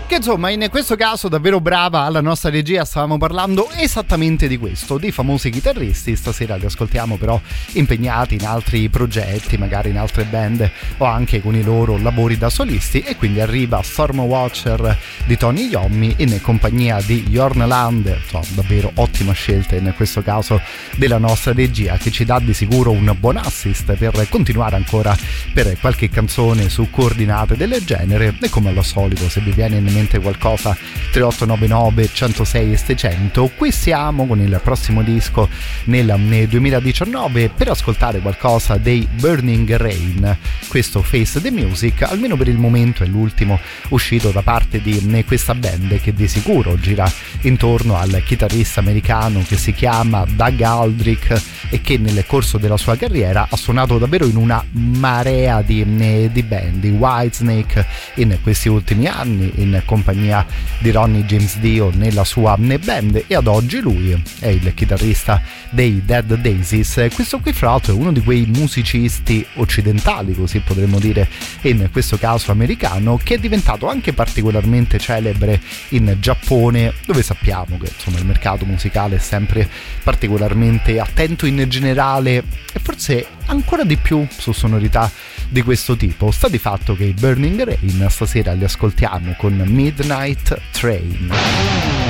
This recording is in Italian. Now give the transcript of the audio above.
Che insomma in questo caso davvero brava alla nostra regia, stavamo parlando esattamente di questo, dei famosi chitarristi. Stasera li ascoltiamo però impegnati in altri progetti, magari in altre band o anche con i loro lavori da solisti, e quindi arriva Stormwatcher di Tony Iommi in compagnia di Jørn Lande. Davvero ottima scelta in questo caso della nostra regia, che ci dà di sicuro un buon assist per continuare ancora per qualche canzone su coordinate del genere. E come al solito, se vi viene in mente qualcosa, 3899 106 e 600. Qui siamo con il prossimo disco nel 2019 per ascoltare qualcosa dei Burning Rain. Questo Face the Music, almeno per il momento, è l'ultimo uscito da parte di questa band, che di sicuro gira intorno al chitarrista americano che si chiama Doug Aldrich e che nel corso della sua carriera ha suonato davvero in una marea di band, di Whitesnake in questi ultimi anni, in compagnia di Ronnie James Dio nella sua band, e ad oggi lui è il chitarrista dei Dead Daisies. Questo qui fra l'altro è uno di quei musicisti occidentali, così potremmo dire, in questo caso americano, che è diventato anche particolarmente celebre in Giappone, dove sappiamo che insomma il mercato musicale è sempre particolarmente attento in generale, e forse ancora di più su sonorità di questo tipo. Sta di fatto che i Burning Rain stasera li ascoltiamo con Midnight Train.